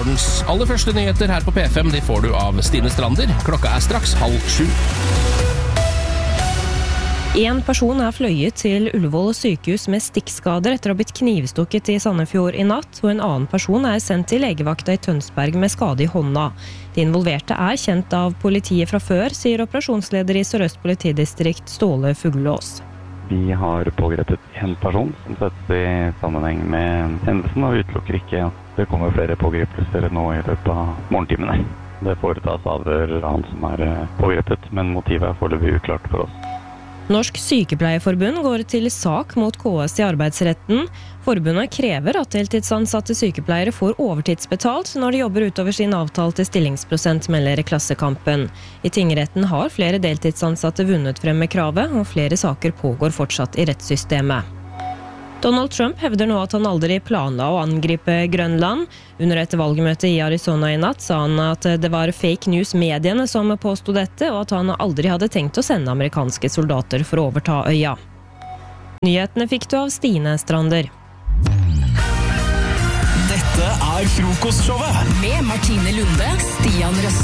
morgens aller første nyheter her på P5, de får du av Stine Strander. Klokka straks 6:30. En person fløyet til Ullevål sykehus med stikkskader etter å ha blitt knivstukket i Sandefjord i natt, og en annen person sendt til legevakta i Tønsberg med skade i hånda. De involverte kjent av politiet fra før, sier operasjonsleder i Sør-Øst politidistrikt Ståle Fuglås. Vi har pågrepet en person som settes i sammenheng med hendelsen, og utelukker ikke at det kommer flere pågripelser nå i løpet av morgentimene. Det foretas avhør av han som pågrepet, men motivet foreløpig uklart for oss. Norsk Sykepleierforbund går til sak mot KS i arbeidsretten. Forbundet krever at deltidsansatte sykepleiere får overtidsbetalt når de jobber utover sin avtalte stillingsprosent, melder Klassekampen. I tingretten har flere deltidsansatte vunnet frem med kravet, og flere saker pågår fortsatt i rettssystemet. Donald Trump hevder nå at han aldri planla å angripe Grønland. Under et valgmøte i Arizona i natt sa han at det var fake news-mediene som påstod dette, og at han aldri hadde tenkt å sende amerikanske soldater for å overta øya. Nyhetene fikk du av Stine Strander. Dette frokostshowet med Martine Lunde, Stian Røst.